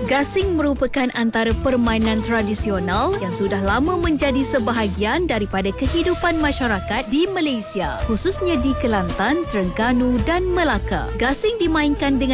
Gasing merupakan antara permainan tradisional yang sudah lama menjadi sebahagian daripada kehidupan masyarakat di Malaysia, khususnya di Kelantan, Terengganu dan Melaka. Gasing dimainkan dengan